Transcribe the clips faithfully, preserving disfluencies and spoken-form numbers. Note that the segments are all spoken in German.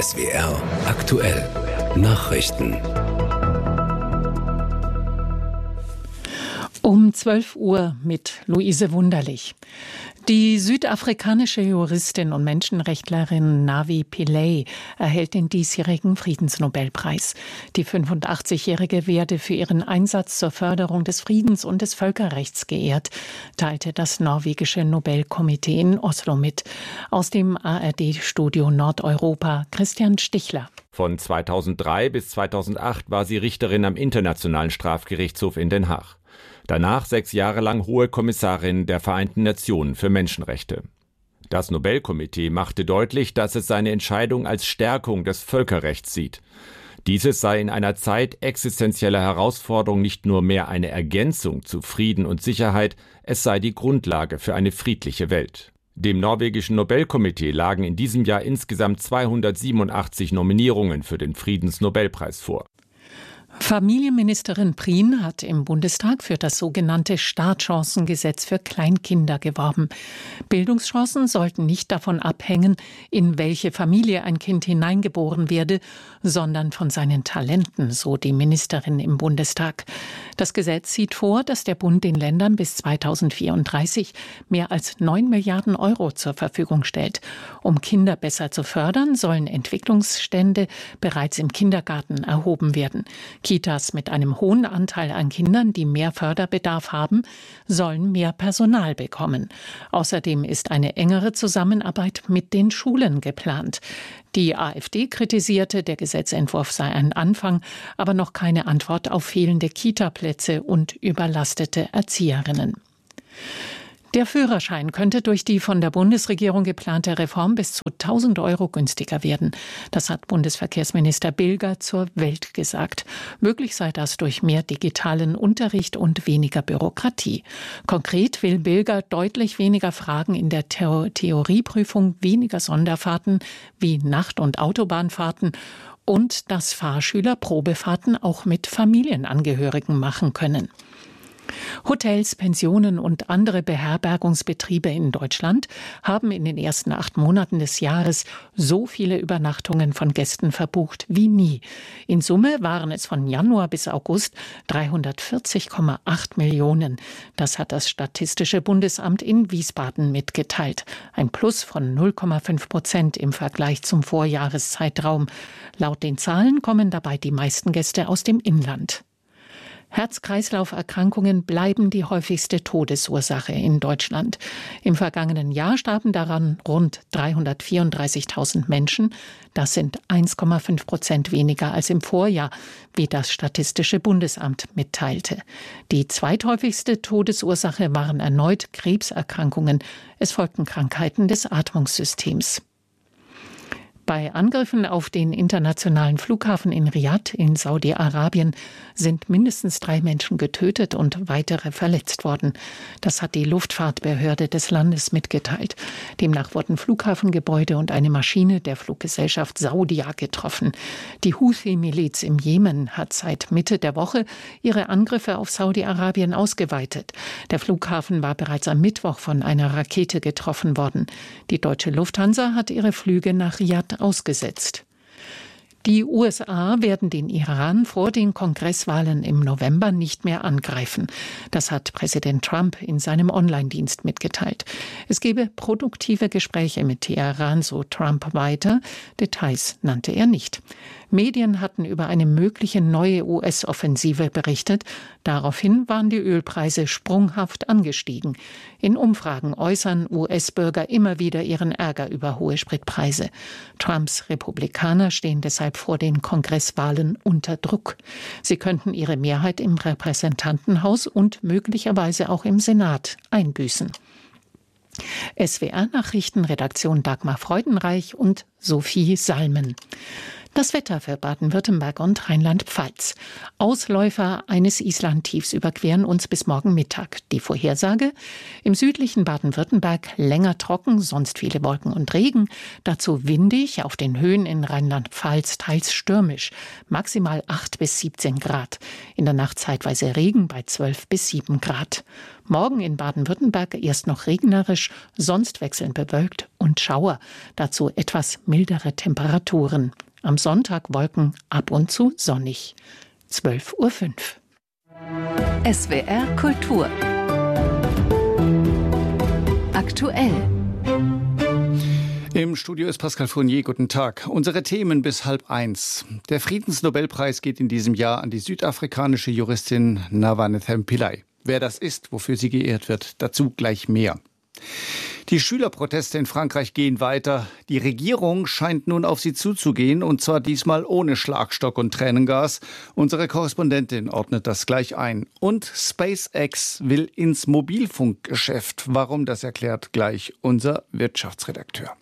S W R aktuell Nachrichten. Um zwölf Uhr mit Luise Wunderlich. Die südafrikanische Juristin und Menschenrechtlerin Navi Pillay erhält den diesjährigen Friedensnobelpreis. Die fünfundachtzigjährige werde für ihren Einsatz zur Förderung des Friedens und des Völkerrechts geehrt, teilte das norwegische Nobelkomitee in Oslo mit. Aus dem A R D-Studio Nordeuropa Christian Stichler. Von zweitausenddrei bis zweitausendacht war sie Richterin am Internationalen Strafgerichtshof in Den Haag. Danach sechs Jahre lang Hohe Kommissarin der Vereinten Nationen für Menschenrechte. Das Nobelkomitee machte deutlich, dass es seine Entscheidung als Stärkung des Völkerrechts sieht. Dieses sei in einer Zeit existenzieller Herausforderung nicht nur mehr eine Ergänzung zu Frieden und Sicherheit, es sei die Grundlage für eine friedliche Welt. Dem norwegischen Nobelkomitee lagen in diesem Jahr insgesamt zweihundertsiebenundachtzig Nominierungen für den Friedensnobelpreis vor. Familienministerin Prien hat im Bundestag für das sogenannte Startchancengesetz für Kleinkinder geworben. Bildungschancen sollten nicht davon abhängen, in welche Familie ein Kind hineingeboren werde, sondern von seinen Talenten, so die Ministerin im Bundestag. Das Gesetz sieht vor, dass der Bund den Ländern bis zweitausendvierunddreißig mehr als neun Milliarden Euro zur Verfügung stellt. Um Kinder besser zu fördern, sollen Entwicklungsstände bereits im Kindergarten erhoben werden. Kitas mit einem hohen Anteil an Kindern, die mehr Förderbedarf haben, sollen mehr Personal bekommen. Außerdem ist eine engere Zusammenarbeit mit den Schulen geplant. Die AfD kritisierte, der Gesetzentwurf sei ein Anfang, aber noch keine Antwort auf fehlende Kitaplätze und überlastete Erzieherinnen. Der Führerschein könnte durch die von der Bundesregierung geplante Reform bis zu tausend Euro günstiger werden. Das hat Bundesverkehrsminister Bilger zur Welt gesagt. Möglich sei das durch mehr digitalen Unterricht und weniger Bürokratie. Konkret will Bilger deutlich weniger Fragen in der Theo- Theorieprüfung, weniger Sonderfahrten wie Nacht- und Autobahnfahrten und dass Fahrschüler Probefahrten auch mit Familienangehörigen machen können. Hotels, Pensionen und andere Beherbergungsbetriebe in Deutschland haben in den ersten acht Monaten des Jahres so viele Übernachtungen von Gästen verbucht wie nie. In Summe waren es von Januar bis August dreihundertvierzig Komma acht Millionen. Das hat das Statistische Bundesamt in Wiesbaden mitgeteilt. Ein Plus von null Komma fünf Prozent im Vergleich zum Vorjahreszeitraum. Laut den Zahlen kommen dabei die meisten Gäste aus dem Inland. Herz-Kreislauf-Erkrankungen bleiben die häufigste Todesursache in Deutschland. Im vergangenen Jahr starben daran rund dreihundertvierunddreißigtausend Menschen. Das sind eins Komma fünf Prozent weniger als im Vorjahr, wie das Statistische Bundesamt mitteilte. Die zweithäufigste Todesursache waren erneut Krebserkrankungen. Es folgten Krankheiten des Atmungssystems. Bei Angriffen auf den internationalen Flughafen in Riad in Saudi-Arabien sind mindestens drei Menschen getötet und weitere verletzt worden. Das hat die Luftfahrtbehörde des Landes mitgeteilt. Demnach wurden Flughafengebäude und eine Maschine der Fluggesellschaft Saudia getroffen. Die Houthi-Miliz im Jemen hat seit Mitte der Woche ihre Angriffe auf Saudi-Arabien ausgeweitet. Der Flughafen war bereits am Mittwoch von einer Rakete getroffen worden. Die deutsche Lufthansa hat ihre Flüge nach Riad ausgesetzt. Die U S A werden den Iran vor den Kongresswahlen im November nicht mehr angreifen. Das hat Präsident Trump in seinem Online-Dienst mitgeteilt. Es gebe produktive Gespräche mit Teheran, so Trump weiter. Details nannte er nicht. Medien hatten über eine mögliche neue U S-Offensive berichtet. Daraufhin waren die Ölpreise sprunghaft angestiegen. In Umfragen äußern U S-Bürger immer wieder ihren Ärger über hohe Spritpreise. Trumps Republikaner stehen deshalb vor den Kongresswahlen unter Druck. Sie könnten ihre Mehrheit im Repräsentantenhaus und möglicherweise auch im Senat einbüßen. S W R-Nachrichtenredaktion Dagmar Freudenreich und Sophie Salmen. Das Wetter für Baden-Württemberg und Rheinland-Pfalz. Ausläufer eines Islandtiefs überqueren uns bis morgen Mittag. Die Vorhersage: im südlichen Baden-Württemberg länger trocken, sonst viele Wolken und Regen. Dazu windig, auf den Höhen in Rheinland-Pfalz teils stürmisch. Maximal acht bis siebzehn Grad. In der Nacht zeitweise Regen bei zwölf bis sieben Grad. Morgen in Baden-Württemberg erst noch regnerisch, sonst wechselnd bewölkt und Schauer. Dazu etwas mildere Temperaturen. Am Sonntag Wolken, ab und zu sonnig. zwölf Uhr fünf. S W R Kultur. Aktuell. Im Studio ist Pascal Fournier. Guten Tag. Unsere Themen bis halb eins. Der Friedensnobelpreis geht in diesem Jahr an die südafrikanische Juristin Navanethem Pillay. Wer das ist, wofür sie geehrt wird, dazu gleich mehr. Die Schülerproteste in Frankreich gehen weiter. Die Regierung scheint nun auf sie zuzugehen, und zwar diesmal ohne Schlagstock und Tränengas. Unsere Korrespondentin ordnet das gleich ein. Und SpaceX will ins Mobilfunkgeschäft. Warum, das erklärt gleich unser Wirtschaftsredakteur.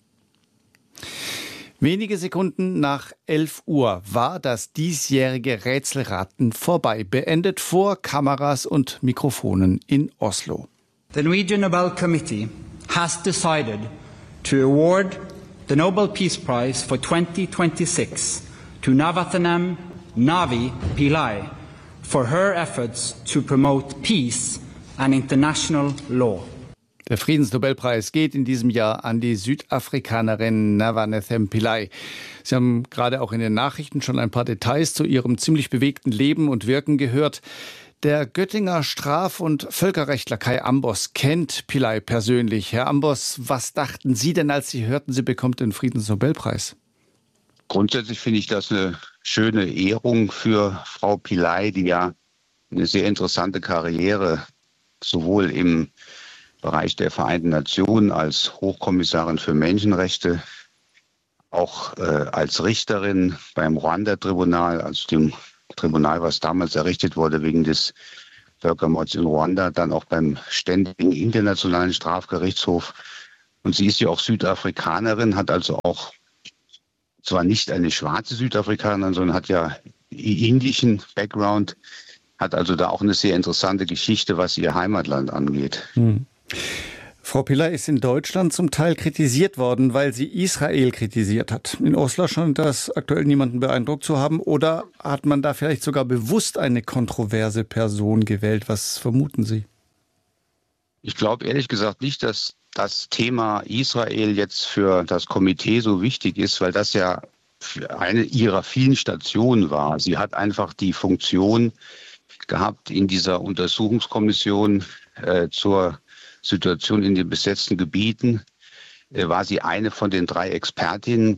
Wenige Sekunden nach elf Uhr war das diesjährige Rätselraten vorbei, beendet vor Kameras und Mikrofonen in Oslo. The Norwegian Nobel Committee has decided to award the Nobel Peace Prize for twenty twenty-six to Navathanam Navi Pillay for her efforts to promote peace and international law. Der Friedensnobelpreis geht in diesem Jahr an die Südafrikanerin Navanethem Pillay. Sie haben gerade auch in den Nachrichten schon ein paar Details zu ihrem ziemlich bewegten Leben und Wirken gehört. Der Göttinger Straf- und Völkerrechtler Kai Ambos kennt Pillay persönlich. Herr Ambos, was dachten Sie denn, als Sie hörten, sie bekommt den Friedensnobelpreis? Grundsätzlich finde ich das eine schöne Ehrung für Frau Pillay, die ja eine sehr interessante Karriere sowohl im Bereich der Vereinten Nationen als Hochkommissarin für Menschenrechte, auch äh, als Richterin beim Ruanda-Tribunal, also dem Tribunal, was damals errichtet wurde wegen des Völkermords in Ruanda, dann auch beim Ständigen Internationalen Strafgerichtshof. Und sie ist ja auch Südafrikanerin, hat also auch zwar nicht eine schwarze Südafrikanerin, sondern hat ja indischen Background, hat also da auch eine sehr interessante Geschichte, was ihr Heimatland angeht. Hm. Frau Pillay ist in Deutschland zum Teil kritisiert worden, weil sie Israel kritisiert hat. In Oslo scheint das aktuell niemanden beeindruckt zu haben. Oder hat man da vielleicht sogar bewusst eine kontroverse Person gewählt? Was vermuten Sie? Ich glaube ehrlich gesagt nicht, dass das Thema Israel jetzt für das Komitee so wichtig ist, weil das ja eine ihrer vielen Stationen war. Sie hat einfach die Funktion gehabt in dieser Untersuchungskommission äh, zur Situation in den besetzten Gebieten, äh, war sie eine von den drei Expertinnen.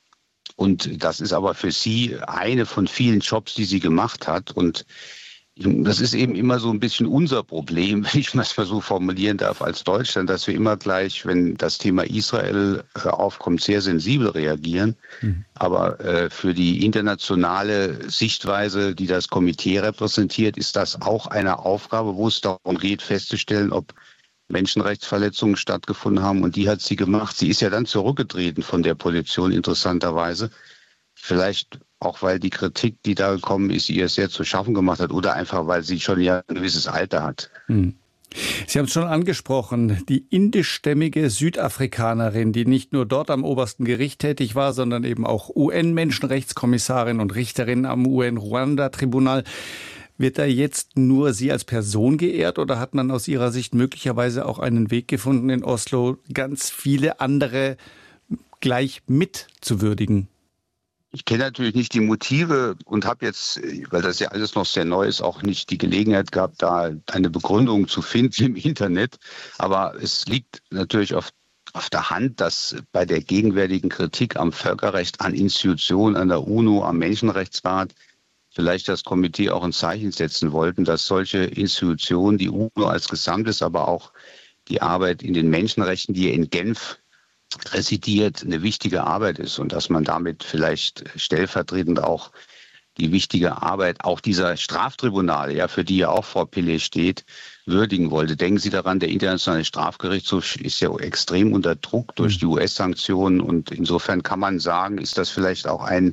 Und das ist aber für sie eine von vielen Jobs, die sie gemacht hat. Und das ist eben immer so ein bisschen unser Problem, wenn ich mal so formulieren darf, als Deutschland, dass wir immer gleich, wenn das Thema Israel äh, aufkommt, sehr sensibel reagieren. Mhm. Aber äh, für die internationale Sichtweise, die das Komitee repräsentiert, ist das auch eine Aufgabe, wo es darum geht, festzustellen, ob Menschenrechtsverletzungen stattgefunden haben, und die hat sie gemacht. Sie ist ja dann zurückgetreten von der Position, interessanterweise. Vielleicht auch, weil die Kritik, die da gekommen ist, ihr sehr zu schaffen gemacht hat, oder einfach, weil sie schon ja ein gewisses Alter hat. Hm. Sie haben es schon angesprochen, die indischstämmige Südafrikanerin, die nicht nur dort am obersten Gericht tätig war, sondern eben auch U N-Menschenrechtskommissarin und Richterin am U N-Ruanda-Tribunal. Wird da jetzt nur sie als Person geehrt, oder hat man aus Ihrer Sicht möglicherweise auch einen Weg gefunden, in Oslo ganz viele andere gleich mit zu würdigen? Ich kenne natürlich nicht die Motive und habe jetzt, weil das ja alles noch sehr neu ist, auch nicht die Gelegenheit gehabt, da eine Begründung zu finden im Internet. Aber es liegt natürlich auf, auf der Hand, dass bei der gegenwärtigen Kritik am Völkerrecht, an Institutionen, an der UNO, am Menschenrechtsrat, vielleicht das Komitee auch ein Zeichen setzen wollten, dass solche Institutionen, die UNO als Gesamtes, aber auch die Arbeit in den Menschenrechten, die in Genf residiert, eine wichtige Arbeit ist, und dass man damit vielleicht stellvertretend auch die wichtige Arbeit auch dieser Straftribunale, ja, für die ja auch Frau Pillay steht, würdigen wollte. Denken Sie daran, der Internationale Strafgerichtshof ist ja extrem unter Druck durch die U S-Sanktionen, und insofern kann man sagen, ist das vielleicht auch ein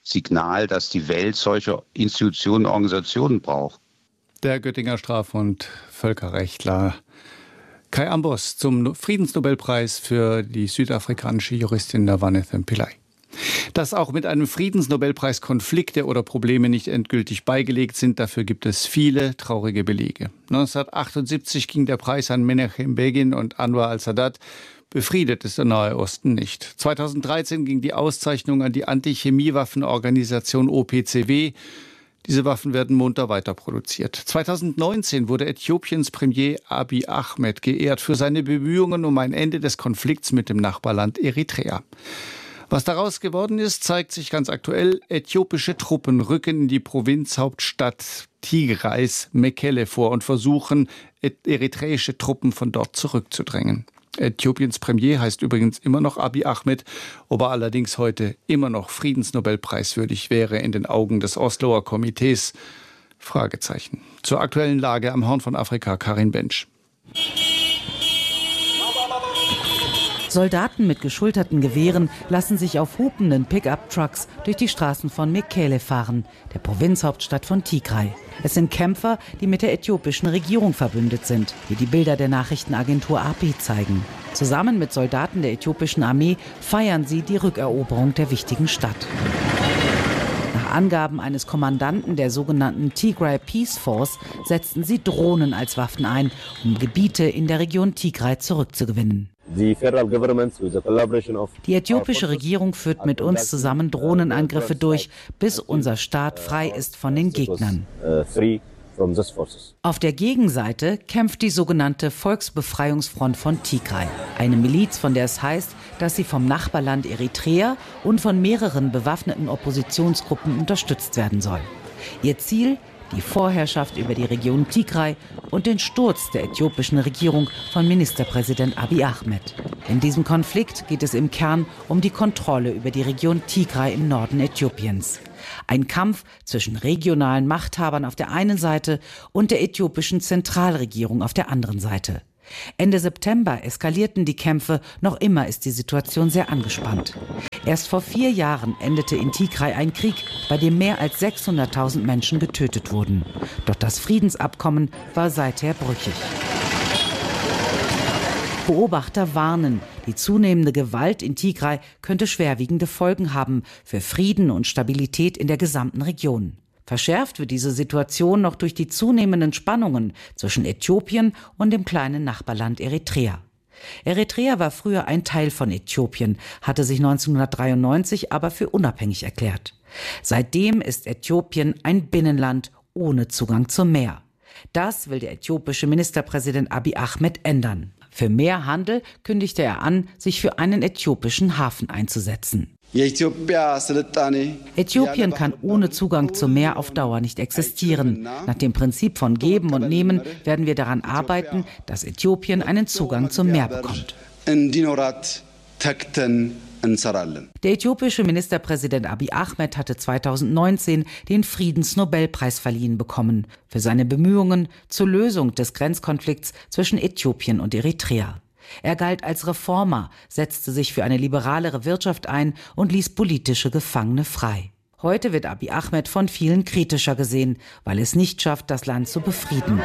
Signal, dass die Welt solche Institutionen und Organisationen braucht. Der Göttinger Straf- und Völkerrechtler Kai Ambos zum Friedensnobelpreis für die südafrikanische Juristin Navanethem Pillay. Dass auch mit einem Friedensnobelpreis Konflikte oder Probleme nicht endgültig beigelegt sind, dafür gibt es viele traurige Belege. neunzehnhundertachtundsiebzig ging der Preis an Menachem Begin und Anwar al-Sadat. Befriedet ist der Nahe Osten nicht. zweitausenddreizehn ging die Auszeichnung an die Antichemiewaffenorganisation O P C W. Diese Waffen werden munter weiterproduziert. zweitausendneunzehn wurde Äthiopiens Premier Abiy Ahmed geehrt für seine Bemühungen um ein Ende des Konflikts mit dem Nachbarland Eritrea. Was daraus geworden ist, zeigt sich ganz aktuell. Äthiopische Truppen rücken in die Provinzhauptstadt Tigrais, Mekelle, vor und versuchen, eritreische Truppen von dort zurückzudrängen. Äthiopiens Premier heißt übrigens immer noch Abiy Ahmed, ob er allerdings heute immer noch Friedensnobelpreiswürdig wäre in den Augen des Osloer Komitees. Fragezeichen. Zur aktuellen Lage am Horn von Afrika, Karin Bensch. Soldaten mit geschulterten Gewehren lassen sich auf hupenden Pickup-Trucks durch die Straßen von Mekelle fahren, der Provinzhauptstadt von Tigray. Es sind Kämpfer, die mit der äthiopischen Regierung verbündet sind, wie die Bilder der Nachrichtenagentur A P zeigen. Zusammen mit Soldaten der äthiopischen Armee feiern sie die Rückeroberung der wichtigen Stadt. Nach Angaben eines Kommandanten der sogenannten Tigray Peace Force setzten sie Drohnen als Waffen ein, um Gebiete in der Region Tigray zurückzugewinnen. Die äthiopische Regierung führt mit uns zusammen Drohnenangriffe durch, bis unser Staat frei ist von den Gegnern. Auf der Gegenseite kämpft die sogenannte Volksbefreiungsfront von Tigray, eine Miliz, von der es heißt, dass sie vom Nachbarland Eritrea und von mehreren bewaffneten Oppositionsgruppen unterstützt werden soll. Ihr Ziel: die Vorherrschaft über die Region Tigray und den Sturz der äthiopischen Regierung von Ministerpräsident Abiy Ahmed. In diesem Konflikt geht es im Kern um die Kontrolle über die Region Tigray im Norden Äthiopiens. Ein Kampf zwischen regionalen Machthabern auf der einen Seite und der äthiopischen Zentralregierung auf der anderen Seite. Ende September eskalierten die Kämpfe, noch immer ist die Situation sehr angespannt. Erst vor vier Jahren endete in Tigray ein Krieg, bei dem mehr als sechshunderttausend Menschen getötet wurden. Doch das Friedensabkommen war seither brüchig. Beobachter warnen, die zunehmende Gewalt in Tigray könnte schwerwiegende Folgen haben für Frieden und Stabilität in der gesamten Region. Verschärft wird diese Situation noch durch die zunehmenden Spannungen zwischen Äthiopien und dem kleinen Nachbarland Eritrea. Eritrea war früher ein Teil von Äthiopien, hatte sich neunzehnhundertdreiundneunzig aber für unabhängig erklärt. Seitdem ist Äthiopien ein Binnenland ohne Zugang zum Meer. Das will der äthiopische Ministerpräsident Abiy Ahmed ändern. Für mehr Handel kündigte er an, sich für einen äthiopischen Hafen einzusetzen. Äthiopien kann ohne Zugang zum Meer auf Dauer nicht existieren. Nach dem Prinzip von Geben und Nehmen werden wir daran arbeiten, dass Äthiopien einen Zugang zum Meer bekommt. Der äthiopische Ministerpräsident Abiy Ahmed hatte zweitausendneunzehn den Friedensnobelpreis verliehen bekommen für seine Bemühungen zur Lösung des Grenzkonflikts zwischen Äthiopien und Eritrea. Er galt als Reformer, setzte sich für eine liberalere Wirtschaft ein und ließ politische Gefangene frei. Heute wird Abiy Ahmed von vielen kritischer gesehen, weil es nicht schafft, das Land zu befrieden.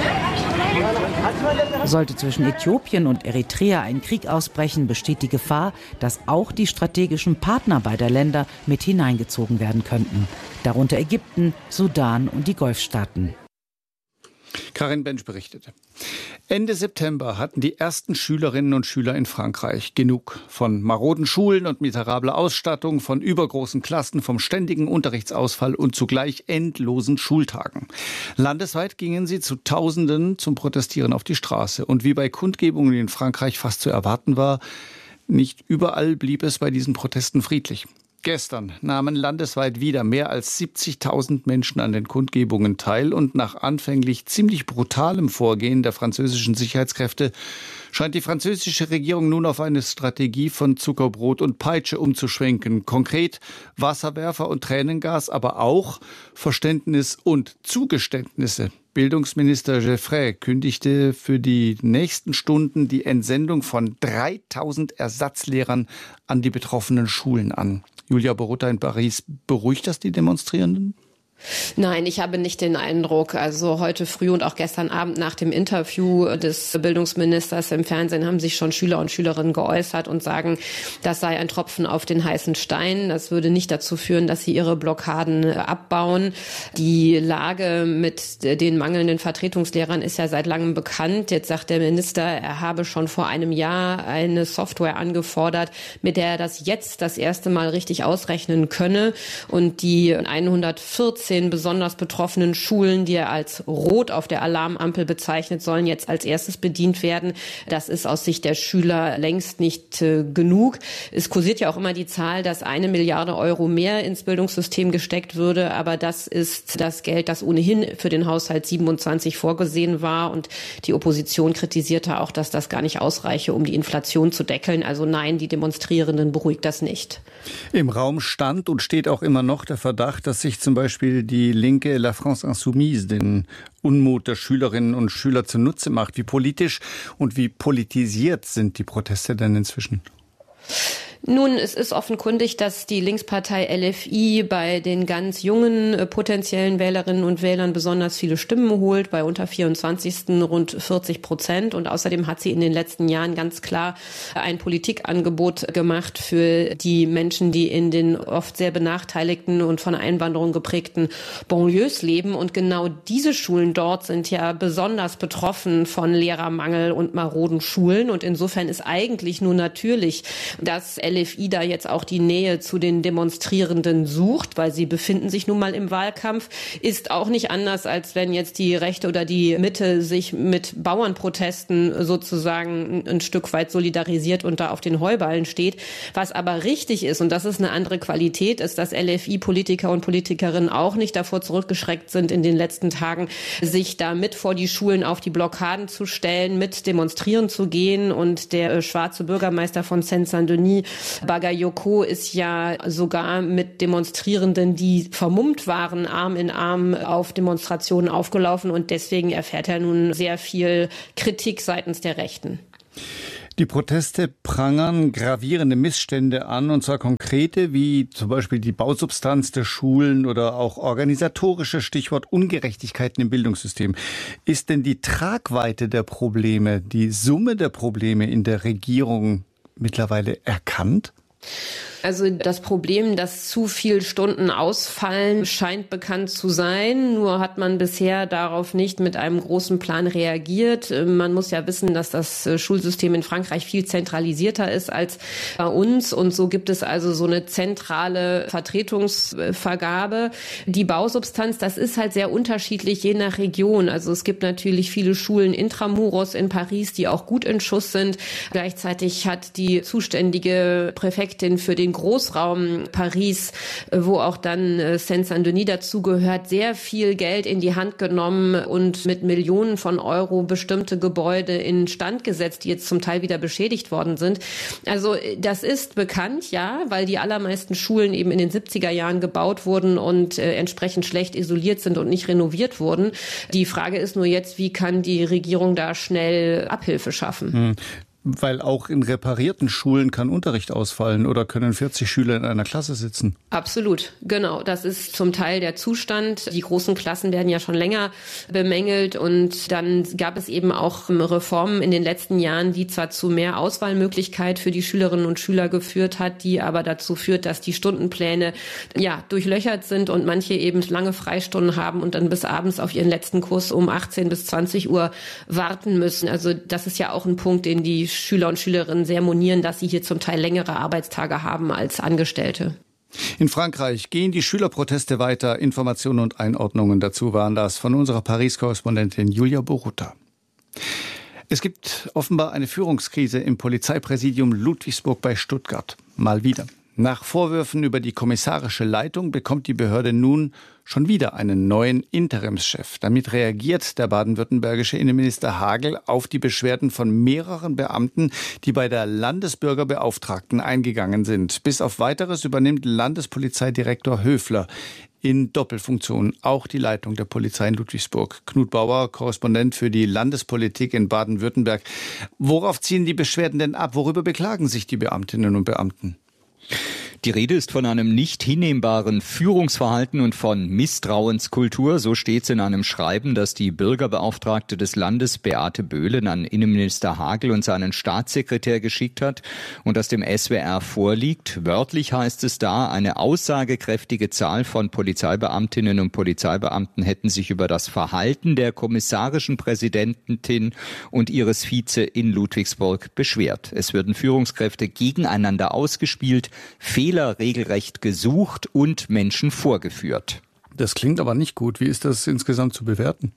Sollte zwischen Äthiopien und Eritrea ein Krieg ausbrechen, besteht die Gefahr, dass auch die strategischen Partner beider Länder mit hineingezogen werden könnten. Darunter Ägypten, Sudan und die Golfstaaten. Karin Bensch berichtete. Ende September hatten die ersten Schülerinnen und Schüler in Frankreich genug von maroden Schulen und miserabler Ausstattung, von übergroßen Klassen, vom ständigen Unterrichtsausfall und zugleich endlosen Schultagen. Landesweit gingen sie zu Tausenden zum Protestieren auf die Straße. Und wie bei Kundgebungen in Frankreich fast zu erwarten war, nicht überall blieb es bei diesen Protesten friedlich. Gestern nahmen landesweit wieder mehr als siebzigtausend Menschen an den Kundgebungen teil und nach anfänglich ziemlich brutalem Vorgehen der französischen Sicherheitskräfte scheint die französische Regierung nun auf eine Strategie von Zuckerbrot und Peitsche umzuschwenken. Konkret Wasserwerfer und Tränengas, aber auch Verständnis und Zugeständnisse. Bildungsminister Geoffroy kündigte für die nächsten Stunden die Entsendung von dreitausend Ersatzlehrern an die betroffenen Schulen an. Julia Borutta in Paris, beruhigt das die Demonstrierenden? Nein, ich habe nicht den Eindruck. Also heute früh und auch gestern Abend nach dem Interview des Bildungsministers im Fernsehen haben sich schon Schüler und Schülerinnen geäußert und sagen, das sei ein Tropfen auf den heißen Stein. Das würde nicht dazu führen, dass sie ihre Blockaden abbauen. Die Lage mit den mangelnden Vertretungslehrern ist ja seit langem bekannt. Jetzt sagt der Minister, er habe schon vor einem Jahr eine Software angefordert, mit der er das jetzt das erste Mal richtig ausrechnen könne. Und die hundertvierzehn besonders betroffenen Schulen, die er als rot auf der Alarmampel bezeichnet, sollen jetzt als erstes bedient werden. Das ist aus Sicht der Schüler längst nicht äh, genug. Es kursiert ja auch immer die Zahl, dass eine Milliarde Euro mehr ins Bildungssystem gesteckt würde. Aber das ist das Geld, das ohnehin für den Haushalt siebenundzwanzig vorgesehen war. Und die Opposition kritisierte auch, dass das gar nicht ausreiche, um die Inflation zu deckeln. Also nein, die Demonstrierenden beruhigt das nicht. Im Raum stand und steht auch immer noch der Verdacht, dass sich zum Beispiel die linke La France Insoumise den Unmut der Schülerinnen und Schüler zunutze macht. Wie politisch und wie politisiert sind die Proteste denn inzwischen? Nun, es ist offenkundig, dass die Linkspartei L F I bei den ganz jungen äh, potenziellen Wählerinnen und Wählern besonders viele Stimmen holt, bei unter vierundzwanzig rund vierzig Prozent. Und außerdem hat sie in den letzten Jahren ganz klar ein Politikangebot gemacht für die Menschen, die in den oft sehr benachteiligten und von Einwanderung geprägten Banlieues leben. Und genau diese Schulen dort sind ja besonders betroffen von Lehrermangel und maroden Schulen. Und insofern ist eigentlich nur natürlich, dass L F I da jetzt auch die Nähe zu den Demonstrierenden sucht, weil sie befinden sich nun mal im Wahlkampf. Ist auch nicht anders, als wenn jetzt die Rechte oder die Mitte sich mit Bauernprotesten sozusagen ein Stück weit solidarisiert und da auf den Heuballen steht. Was aber richtig ist, und das ist eine andere Qualität, ist, dass L F I-Politiker und Politikerinnen auch nicht davor zurückgeschreckt sind, in den letzten Tagen sich da mit vor die Schulen auf die Blockaden zu stellen, mit demonstrieren zu gehen. Und der äh, schwarze Bürgermeister von Seine-Saint-Denis, Bagayoko, ist ja sogar mit Demonstrierenden, die vermummt waren, Arm in Arm auf Demonstrationen aufgelaufen. Und deswegen erfährt er nun sehr viel Kritik seitens der Rechten. Die Proteste prangern gravierende Missstände an, und zwar konkrete, wie zum Beispiel die Bausubstanz der Schulen oder auch organisatorische, Stichwort Ungerechtigkeiten im Bildungssystem. Ist denn die Tragweite der Probleme, die Summe der Probleme in der Regierung mittlerweile erkannt? Also das Problem, dass zu viele Stunden ausfallen, scheint bekannt zu sein. Nur hat man bisher darauf nicht mit einem großen Plan reagiert. Man muss ja wissen, dass das Schulsystem in Frankreich viel zentralisierter ist als bei uns. Und so gibt es also so eine zentrale Vertretungsvergabe. Die Bausubstanz, das ist halt sehr unterschiedlich je nach Region. Also es gibt natürlich viele Schulen intramuros in Paris, die auch gut in Schuss sind. Gleichzeitig hat die zuständige Präfektin für den Großraum Paris, wo auch dann Seine-Saint-Denis dazugehört, sehr viel Geld in die Hand genommen und mit Millionen von Euro bestimmte Gebäude instand gesetzt, die jetzt zum Teil wieder beschädigt worden sind. Also das ist bekannt, ja, weil die allermeisten Schulen eben in den siebziger Jahren gebaut wurden und äh, entsprechend schlecht isoliert sind und nicht renoviert wurden. Die Frage ist nur jetzt, wie kann die Regierung da schnell Abhilfe schaffen? Hm. Weil auch in reparierten Schulen kann Unterricht ausfallen oder können vierzig Schüler in einer Klasse sitzen. Absolut, genau. Das ist zum Teil der Zustand. Die großen Klassen werden ja schon länger bemängelt. Und dann gab es eben auch Reformen in den letzten Jahren, die zwar zu mehr Auswahlmöglichkeit für die Schülerinnen und Schüler geführt hat, die aber dazu führt, dass die Stundenpläne ja durchlöchert sind und manche eben lange Freistunden haben und dann bis abends auf ihren letzten Kurs um achtzehn bis zwanzig Uhr warten müssen. Also das ist ja auch ein Punkt, den die Schüler und Schülerinnen sehr monieren, dass sie hier zum Teil längere Arbeitstage haben als Angestellte. In Frankreich gehen die Schülerproteste weiter. Informationen und Einordnungen dazu waren das von unserer Paris-Korrespondentin Julia Borutta. Es gibt offenbar eine Führungskrise im Polizeipräsidium Ludwigsburg bei Stuttgart. Mal wieder. Nach Vorwürfen über die kommissarische Leitung bekommt die Behörde nun schon wieder einen neuen Interimschef. Damit reagiert der baden-württembergische Innenminister Hagel auf die Beschwerden von mehreren Beamten, die bei der Landesbürgerbeauftragten eingegangen sind. Bis auf Weiteres übernimmt Landespolizeidirektor Höfler in Doppelfunktion auch die Leitung der Polizei in Ludwigsburg. Knut Bauer, Korrespondent für die Landespolitik in Baden-Württemberg. Worauf ziehen die Beschwerden denn ab? Worüber beklagen sich die Beamtinnen und Beamten? Die Rede ist von einem nicht hinnehmbaren Führungsverhalten und von Misstrauenskultur. So steht es in einem Schreiben, das die Bürgerbeauftragte des Landes Beate Böhlen an Innenminister Hagel und seinen Staatssekretär geschickt hat und das dem S W R vorliegt. Wörtlich heißt es da, eine aussagekräftige Zahl von Polizeibeamtinnen und Polizeibeamten hätten sich über das Verhalten der kommissarischen Präsidentin und ihres Vize in Ludwigsburg beschwert. Es würden Führungskräfte gegeneinander ausgespielt, Fehler regelrecht gesucht und Menschen vorgeführt. Das klingt aber nicht gut. Wie ist das insgesamt zu bewerten?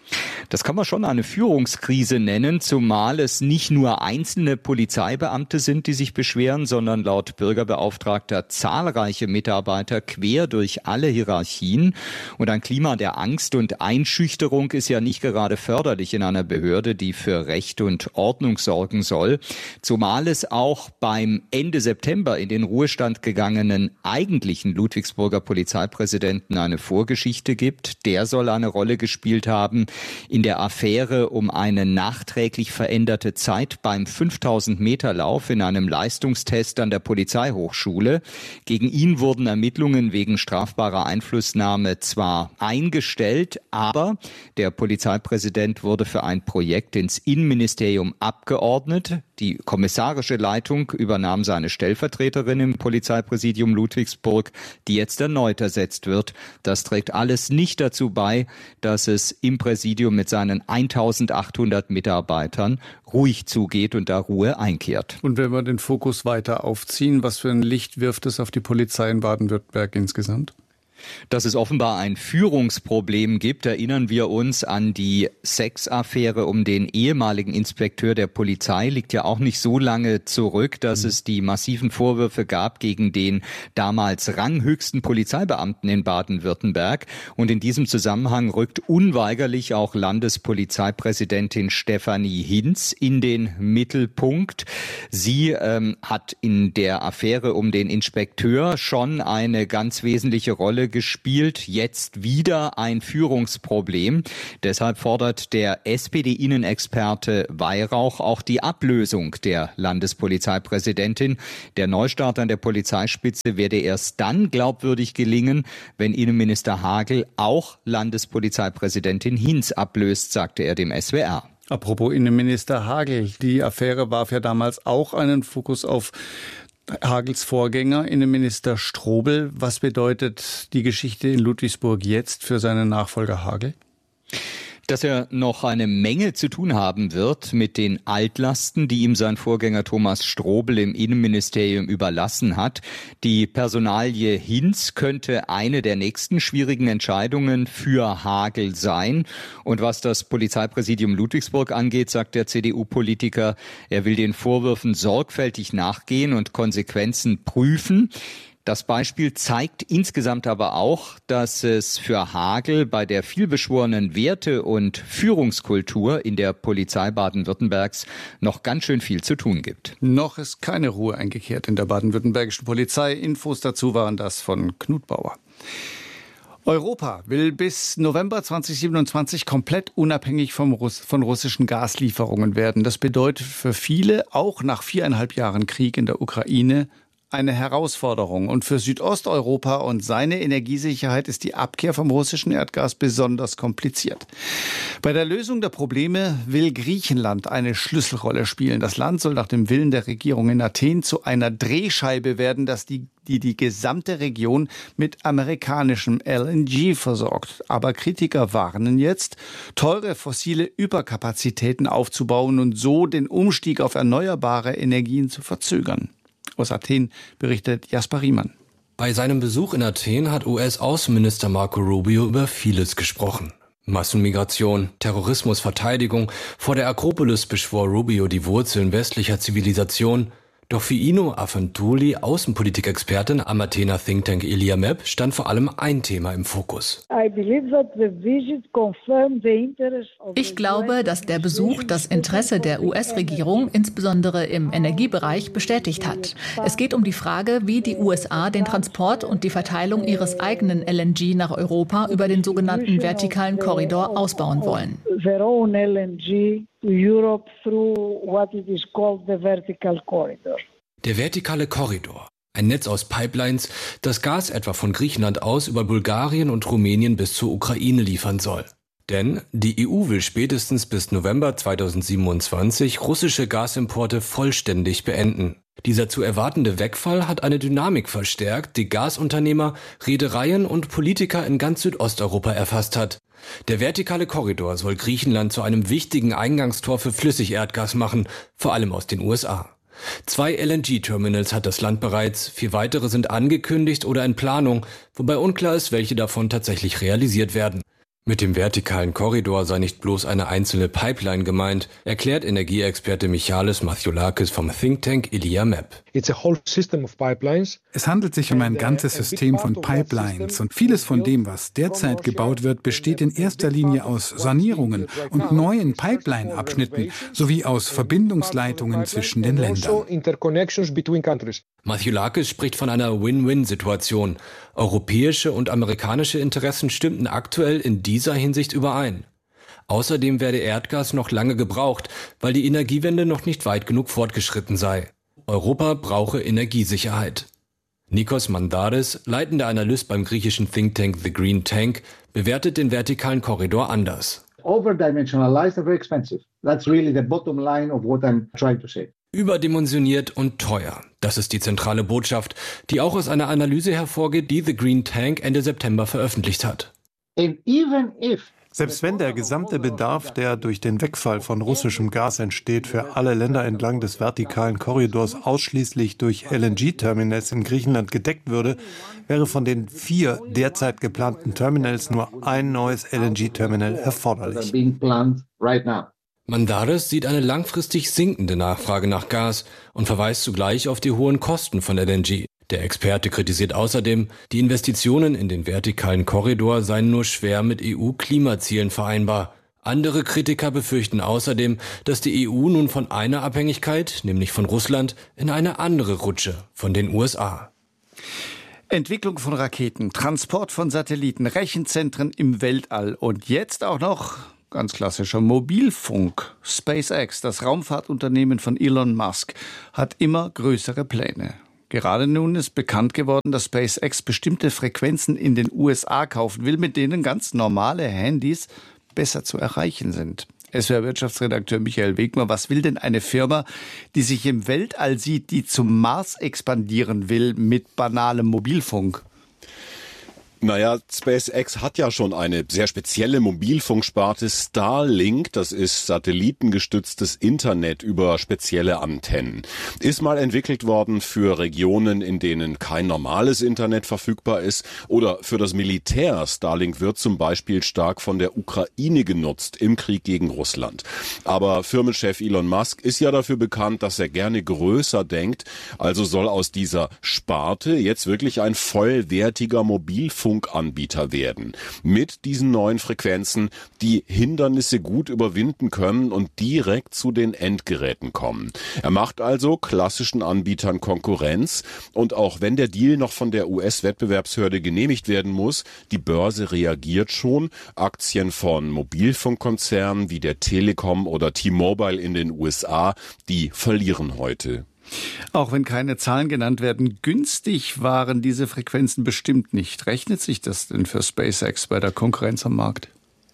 Das kann man schon eine Führungskrise nennen, zumal es nicht nur einzelne Polizeibeamte sind, die sich beschweren, sondern laut Bürgerbeauftragter zahlreiche Mitarbeiter quer durch alle Hierarchien. Und ein Klima der Angst und Einschüchterung ist ja nicht gerade förderlich in einer Behörde, die für Recht und Ordnung sorgen soll. Zumal es auch beim Ende September in den Ruhestand gegangenen eigentlichen Ludwigsburger Polizeipräsidenten eine Vorgeschichte gibt. Der soll eine Rolle gespielt haben in der Affäre um eine nachträglich veränderte Zeit beim fünftausend Meter Lauf in einem Leistungstest an der Polizeihochschule. Gegen ihn wurden Ermittlungen wegen strafbarer Einflussnahme zwar eingestellt, aber der Polizeipräsident wurde für ein Projekt ins Innenministerium abgeordnet. Die kommissarische Leitung übernahm seine Stellvertreterin im Polizeipräsidium Ludwigsburg, die jetzt erneut ersetzt wird. Das trägt alles nicht dazu bei, dass es im Präsidium mit seinen eintausendachthundert Mitarbeitern ruhig zugeht und da Ruhe einkehrt. Und wenn wir den Fokus weiter aufziehen, was für ein Licht wirft es auf die Polizei in Baden-Württemberg insgesamt? Dass es offenbar ein Führungsproblem gibt, erinnern wir uns an die Sexaffäre um den ehemaligen Inspekteur der Polizei. Liegt ja auch nicht so lange zurück, dass mhm. es die massiven Vorwürfe gab gegen den damals ranghöchsten Polizeibeamten in Baden-Württemberg. Und in diesem Zusammenhang rückt unweigerlich auch Landespolizeipräsidentin Stefanie Hinz in den Mittelpunkt. Sie ähm, hat in der Affäre um den Inspekteur schon eine ganz wesentliche Rolle gespielt, jetzt wieder ein Führungsproblem. Deshalb fordert der S P D-Innenexperte Weihrauch auch die Ablösung der Landespolizeipräsidentin. Der Neustart an der Polizeispitze werde erst dann glaubwürdig gelingen, wenn Innenminister Hagel auch Landespolizeipräsidentin Hinz ablöst, sagte er dem S W R. Apropos Innenminister Hagel, die Affäre warf ja damals auch einen Fokus auf Hagels Vorgänger, Innenminister Strobel. Was bedeutet die Geschichte in Ludwigsburg jetzt für seinen Nachfolger Hagel? Dass er noch eine Menge zu tun haben wird mit den Altlasten, die ihm sein Vorgänger Thomas Strobel im Innenministerium überlassen hat. Die Personalie Hinz könnte eine der nächsten schwierigen Entscheidungen für Hagel sein. Und was das Polizeipräsidium Ludwigsburg angeht, sagt der C D U-Politiker, er will den Vorwürfen sorgfältig nachgehen und Konsequenzen prüfen. Das Beispiel zeigt insgesamt aber auch, dass es für Hagel bei der vielbeschworenen Werte- und Führungskultur in der Polizei Baden-Württembergs noch ganz schön viel zu tun gibt. Noch ist keine Ruhe eingekehrt in der baden-württembergischen Polizei. Infos dazu waren das von Knut Bauer. Europa will bis November zweitausendsiebenundzwanzig komplett unabhängig vom Russ- von russischen Gaslieferungen werden. Das bedeutet für viele, auch nach viereinhalb Jahren Krieg in der Ukraine, eine Herausforderung. Und für Südosteuropa und seine Energiesicherheit ist die Abkehr vom russischen Erdgas besonders kompliziert. Bei der Lösung der Probleme will Griechenland eine Schlüsselrolle spielen. Das Land soll nach dem Willen der Regierung in Athen zu einer Drehscheibe werden, dass die die die gesamte Region mit amerikanischem L N G versorgt. Aber Kritiker warnen jetzt, teure fossile Überkapazitäten aufzubauen und so den Umstieg auf erneuerbare Energien zu verzögern. Aus Athen berichtet Jasper Riemann. Bei seinem Besuch in Athen hat U S-Außenminister Marco Rubio über vieles gesprochen. Massenmigration, Terrorismus, Verteidigung. Vor der Akropolis beschwor Rubio die Wurzeln westlicher Zivilisation. Doch für Ino Afantouli, Außenpolitikexpertin am Athener Think Tank Iliamep, stand vor allem ein Thema im Fokus. Ich glaube, dass der Besuch das Interesse der U S-Regierung insbesondere im Energiebereich bestätigt hat. Es geht um die Frage, wie die U S A den Transport und die Verteilung ihres eigenen L N G nach Europa über den sogenannten vertikalen Korridor ausbauen wollen. Der vertikale Korridor. Ein Netz aus Pipelines, das Gas etwa von Griechenland aus über Bulgarien und Rumänien bis zur Ukraine liefern soll. Denn die E U will spätestens bis November zweitausendsiebenundzwanzig russische Gasimporte vollständig beenden. Dieser zu erwartende Wegfall hat eine Dynamik verstärkt, die Gasunternehmer, Reedereien und Politiker in ganz Südosteuropa erfasst hat. Der vertikale Korridor soll Griechenland zu einem wichtigen Eingangstor für Flüssigerdgas machen, vor allem aus den U S A. Zwei L N G-Terminals hat das Land bereits, vier weitere sind angekündigt oder in Planung, wobei unklar ist, welche davon tatsächlich realisiert werden. Mit dem vertikalen Korridor sei nicht bloß eine einzelne Pipeline gemeint, erklärt Energieexperte Michalis Mathiolakis vom Think Tank Ilia M E P. Es handelt sich um ein ganzes System von Pipelines und vieles von dem, was derzeit gebaut wird, besteht in erster Linie aus Sanierungen und neuen Pipeline-Abschnitten sowie aus Verbindungsleitungen zwischen den Ländern. Mathiolakis spricht von einer Win-Win-Situation. Europäische und amerikanische Interessen stimmten aktuell in dieser Hinsicht überein. Außerdem werde Erdgas noch lange gebraucht, weil die Energiewende noch nicht weit genug fortgeschritten sei. Europa brauche Energiesicherheit. Nikos Mandaris, leitender Analyst beim griechischen Think Tank The Green Tank, bewertet den vertikalen Korridor anders. Overdimensionalized and very expensive. That's really the bottom line of what I'm trying to say. Überdimensioniert und teuer. Das ist die zentrale Botschaft, die auch aus einer Analyse hervorgeht, die The Green Tank Ende September veröffentlicht hat. And even if Selbst wenn der gesamte Bedarf, der durch den Wegfall von russischem Gas entsteht, für alle Länder entlang des vertikalen Korridors ausschließlich durch L N G-Terminals in Griechenland gedeckt würde, wäre von den vier derzeit geplanten Terminals nur ein neues L N G-Terminal erforderlich. Mandaris sieht eine langfristig sinkende Nachfrage nach Gas und verweist zugleich auf die hohen Kosten von L N G. Der Experte kritisiert außerdem, die Investitionen in den vertikalen Korridor seien nur schwer mit E U-Klimazielen vereinbar. Andere Kritiker befürchten außerdem, dass die E U nun von einer Abhängigkeit, nämlich von Russland, in eine andere rutsche, von den U S A. Entwicklung von Raketen, Transport von Satelliten, Rechenzentren im Weltall und jetzt auch noch ganz klassischer Mobilfunk. SpaceX, das Raumfahrtunternehmen von Elon Musk, hat immer größere Pläne. Gerade nun ist bekannt geworden, dass SpaceX bestimmte Frequenzen in den U S A kaufen will, mit denen ganz normale Handys besser zu erreichen sind. S W R-Wirtschaftsredakteur Michael Wegmer, was will denn eine Firma, die sich im Weltall sieht, die zum Mars expandieren will mit banalem Mobilfunk? Naja, SpaceX hat ja schon eine sehr spezielle Mobilfunksparte Starlink. Das ist satellitengestütztes Internet über spezielle Antennen. Ist mal entwickelt worden für Regionen, in denen kein normales Internet verfügbar ist oder für das Militär. Starlink wird zum Beispiel stark von der Ukraine genutzt im Krieg gegen Russland. Aber Firmenchef Elon Musk ist ja dafür bekannt, dass er gerne größer denkt. Also soll aus dieser Sparte jetzt wirklich ein vollwertiger Mobilfunk Anbieter werden. Mit diesen neuen Frequenzen, die Hindernisse gut überwinden können und direkt zu den Endgeräten kommen. Er macht also klassischen Anbietern Konkurrenz und auch wenn der Deal noch von der U S-Wettbewerbshörde genehmigt werden muss, die Börse reagiert schon. Aktien von Mobilfunkkonzernen wie der Telekom oder T-Mobile in den U S A, die verlieren heute. Auch wenn keine Zahlen genannt werden, günstig waren diese Frequenzen bestimmt nicht. Rechnet sich das denn für SpaceX bei der Konkurrenz am Markt?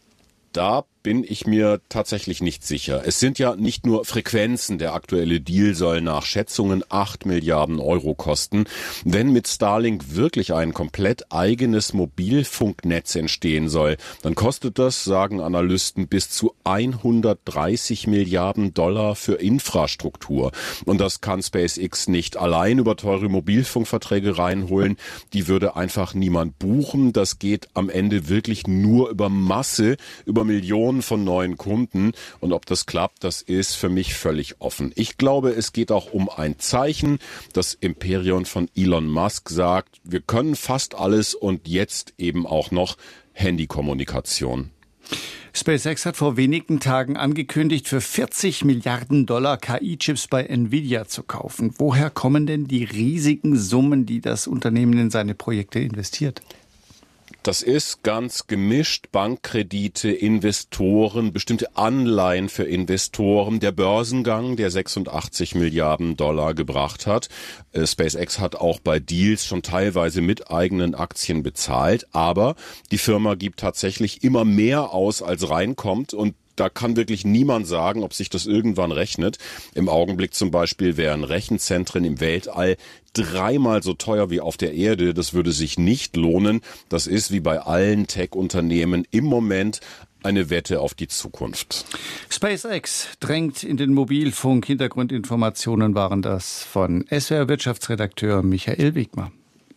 Da bin ich mir tatsächlich nicht sicher. Es sind ja nicht nur Frequenzen. Der aktuelle Deal soll nach Schätzungen acht Milliarden Euro kosten. Wenn mit Starlink wirklich ein komplett eigenes Mobilfunknetz entstehen soll, dann kostet das, sagen Analysten, bis zu hundertdreißig Milliarden Dollar für Infrastruktur. Und das kann SpaceX nicht allein über teure Mobilfunkverträge reinholen. Die würde einfach niemand buchen. Das geht am Ende wirklich nur über Masse, über Millionen von neuen Kunden. Und ob das klappt, das ist für mich völlig offen. Ich glaube, es geht auch um ein Zeichen. Das Imperium von Elon Musk sagt, wir können fast alles und jetzt eben auch noch Handykommunikation. SpaceX hat vor wenigen Tagen angekündigt, für vierzig Milliarden Dollar K I-Chips bei Nvidia zu kaufen. Woher kommen denn die riesigen Summen, die das Unternehmen in seine Projekte investiert? Das ist ganz gemischt. Bankkredite, Investoren, bestimmte Anleihen für Investoren, der Börsengang, der sechsundachtzig Milliarden Dollar gebracht hat. Äh, SpaceX hat auch bei Deals schon teilweise mit eigenen Aktien bezahlt, aber die Firma gibt tatsächlich immer mehr aus, als reinkommt, und da kann wirklich niemand sagen, ob sich das irgendwann rechnet. Im Augenblick zum Beispiel wären Rechenzentren im Weltall dreimal so teuer wie auf der Erde. Das würde sich nicht lohnen. Das ist wie bei allen Tech-Unternehmen im Moment eine Wette auf die Zukunft. SpaceX drängt in den Mobilfunk. Hintergrundinformationen waren das von S W R-Wirtschaftsredakteur Michael Wegmer.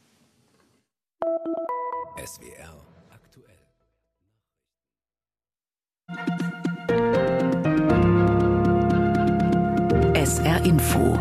S W R aktuell. S R Info.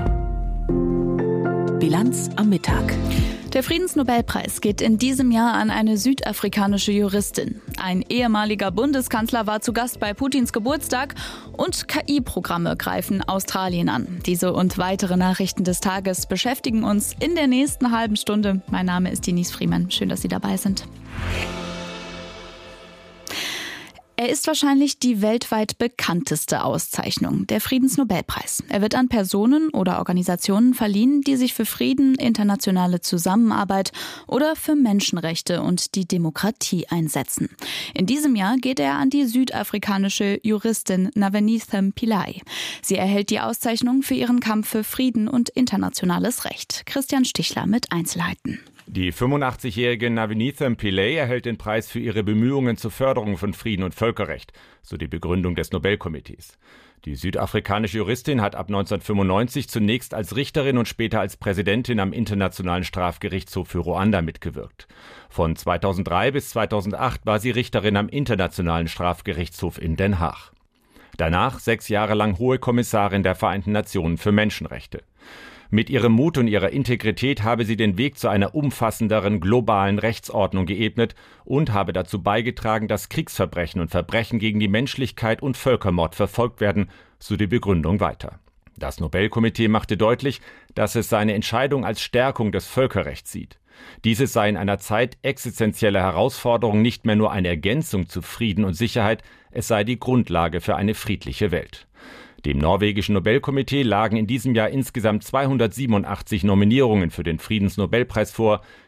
Bilanz am Mittag. Der Friedensnobelpreis geht in diesem Jahr an eine südafrikanische Juristin. Ein ehemaliger Bundeskanzler war zu Gast bei Putins Geburtstag und K I-Programme greifen Australien an. Diese und weitere Nachrichten des Tages beschäftigen uns in der nächsten halben Stunde. Mein Name ist Denise Friemann. Schön, dass Sie dabei sind. Er ist wahrscheinlich die weltweit bekannteste Auszeichnung, der Friedensnobelpreis. Er wird an Personen oder Organisationen verliehen, die sich für Frieden, internationale Zusammenarbeit oder für Menschenrechte und die Demokratie einsetzen. In diesem Jahr geht er an die südafrikanische Juristin Navanitha Pillay. Sie erhält die Auszeichnung für ihren Kampf für Frieden und internationales Recht. Christian Stichler mit Einzelheiten. Die fünfundachtzigjährige Navanitha Pillay erhält den Preis für ihre Bemühungen zur Förderung von Frieden und Völkerrecht, so die Begründung des Nobelkomitees. Die südafrikanische Juristin hat ab neunzehnhundertfünfundneunzig zunächst als Richterin und später als Präsidentin am Internationalen Strafgerichtshof für Ruanda mitgewirkt. Von zweitausenddrei bis zweitausendacht war sie Richterin am Internationalen Strafgerichtshof in Den Haag. Danach sechs Jahre lang Hohe Kommissarin der Vereinten Nationen für Menschenrechte. Mit ihrem Mut und ihrer Integrität habe sie den Weg zu einer umfassenderen globalen Rechtsordnung geebnet und habe dazu beigetragen, dass Kriegsverbrechen und Verbrechen gegen die Menschlichkeit und Völkermord verfolgt werden, so die Begründung weiter. Das Nobelkomitee machte deutlich, dass es seine Entscheidung als Stärkung des Völkerrechts sieht. Dieses sei in einer Zeit existenzieller Herausforderungen nicht mehr nur eine Ergänzung zu Frieden und Sicherheit, es sei die Grundlage für eine friedliche Welt. Dem norwegischen Nobelkomitee lagen in diesem Jahr insgesamt zweihundertsiebenundachtzig Nominierungen für den Friedensnobelpreis vor.